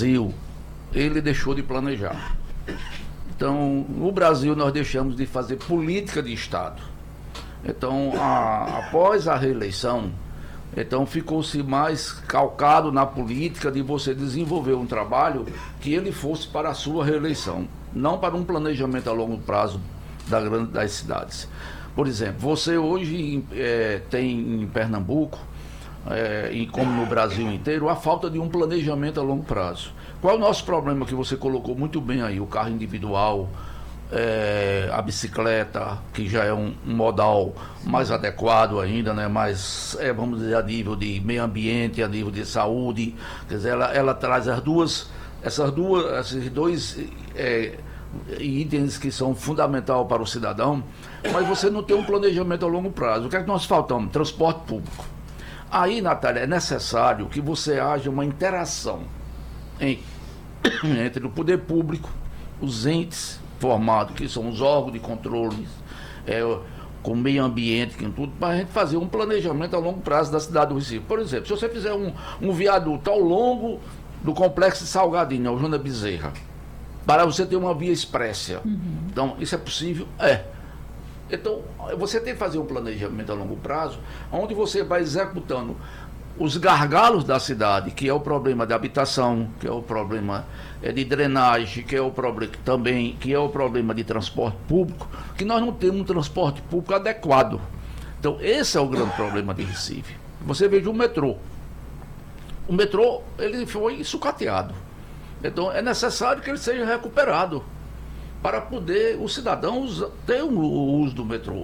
Brasil, ele deixou de planejar. Então, no Brasil, nós deixamos de fazer política de Estado. Então, após a reeleição, então ficou-se mais calcado na política de você desenvolver um trabalho que ele fosse para a sua reeleição, não para um planejamento a longo prazo das cidades. Por exemplo, você hoje tem em Pernambuco, e como no Brasil inteiro, a falta de um planejamento a longo prazo. Qual é o nosso problema que você colocou muito bem aí? O carro individual, a bicicleta, que já é um modal mais adequado ainda, né? Mais, vamos dizer, a nível de meio ambiente, a nível de saúde. Quer dizer, ela traz esses dois itens que são fundamentais para o cidadão, mas você não tem um planejamento a longo prazo. O que é que nós faltamos? Transporte público. Aí, Natália, é necessário que você haja uma interação entre o poder público, os entes formados, que são os órgãos de controle, com o meio ambiente, com tudo, para a gente fazer um planejamento a longo prazo da cidade do Recife. Por exemplo, se você fizer um viaduto ao longo do complexo de Salgadinho, ao Joana Bezerra, para você ter uma via expressa. Então, isso é possível? Então, você tem que fazer um planejamento a longo prazo, onde você vai executando os gargalos da cidade, que é o problema de habitação, que é o problema de drenagem, que é o problema de transporte público, que nós não temos um transporte público adequado. Então, esse é o grande problema de Recife. Você veja o metrô. O metrô, ele foi sucateado. Então, é necessário que ele seja recuperado para poder os cidadãos ter o uso do metrô.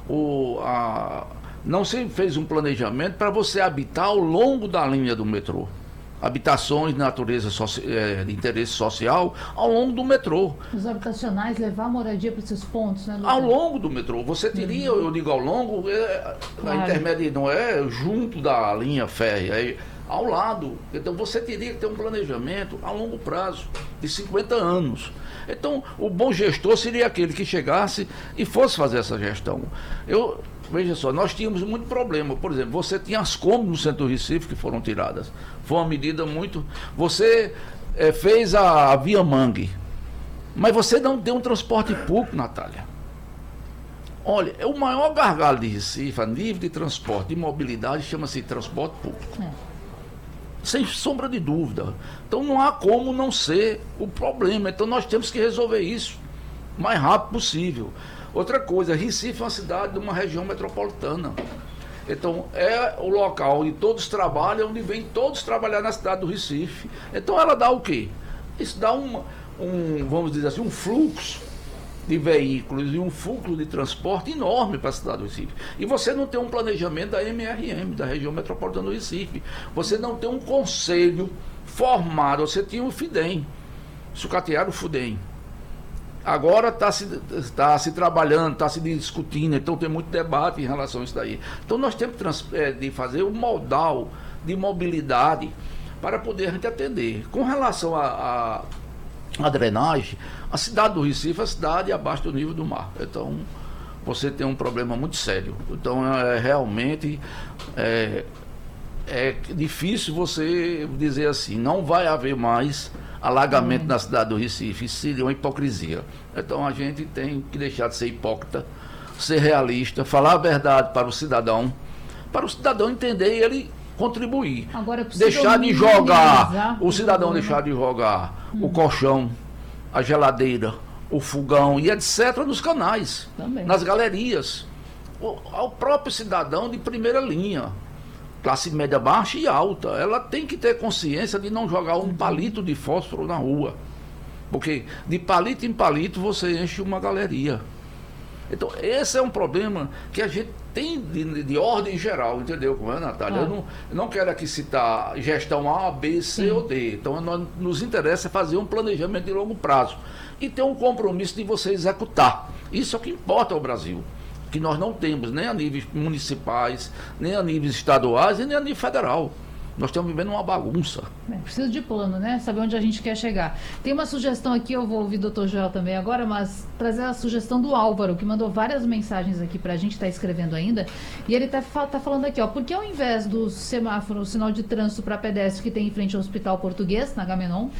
Não se fez um planejamento para você habitar ao longo da linha do metrô. Habitações de natureza de interesse social ao longo do metrô. Os habitacionais, levar a moradia para esses pontos, né, doutor? Ao longo do metrô. Você teria, eu digo ao longo, claro, a intermédia não é junto da linha férrea, ao lado. Então você teria que ter um planejamento a longo prazo, de 50 anos. Então o bom gestor seria aquele que chegasse e fosse fazer essa gestão. Veja só, nós tínhamos muito problema. Por exemplo, você tinha as Kombi no centro do Recife que foram tiradas. Foi uma medida muito... Você fez a Via Mangue, mas você não tem um transporte público, Natália. Olha, o maior gargalo de Recife, a nível de transporte, de mobilidade, chama-se transporte público. Sem sombra de dúvida. Então não há como não ser o problema. Então nós temos que resolver isso o mais rápido possível. Outra coisa, Recife é uma cidade de uma região metropolitana. Então é o local onde todos trabalham, onde vêm todos trabalhar na cidade do Recife. Então ela dá o quê? Isso dá vamos dizer assim, um fluxo de veículos e um fluxo de transporte enorme para a cidade do Recife. E você não tem um planejamento da MRM, da região metropolitana do Recife. Você não tem um conselho formado. Você tinha o FIDEM, sucatearam o FUDEM. Agora está se trabalhando, está se discutindo, então tem muito debate em relação a isso daí. Então nós temos de fazer um modal de mobilidade para poder a gente atender. Com relação à drenagem, a cidade do Recife é a cidade abaixo do nível do mar. Então você tem um problema muito sério. Então realmente é difícil você dizer assim, não vai haver mais alagamento na cidade do Recife. Isso seria uma hipocrisia. Então a gente tem que deixar de ser hipócrita, ser realista, falar a verdade para o cidadão entender e ele contribuir. Agora, deixar de jogar, o cidadão deixar de jogar o colchão, a geladeira, o fogão e etc. nos canais, também, nas galerias. Ao próprio cidadão de primeira linha, classe média baixa e alta, ela tem que ter consciência de não jogar um palito de fósforo na rua, porque de palito em palito você enche uma galeria. Então esse é um problema que a gente tem de ordem geral, entendeu como é, Natália? Eu não quero aqui citar gestão A, B, C ou D. Então nos interessa fazer um planejamento de longo prazo e ter um compromisso de você executar. Isso é o que importa ao Brasil, que nós não temos nem a níveis municipais, nem a níveis estaduais e nem a nível federal. Nós estamos vivendo uma bagunça. Precisa de plano, né? Saber onde a gente quer chegar. Tem uma sugestão aqui, eu vou ouvir o Dr. Joel também agora, mas trazer a sugestão do Álvaro, que mandou várias mensagens aqui pra gente, tá escrevendo ainda, e ele tá falando aqui, porque ao invés do semáforo, o sinal de trânsito para pedestre que tem em frente ao Hospital Português, na Agamenon,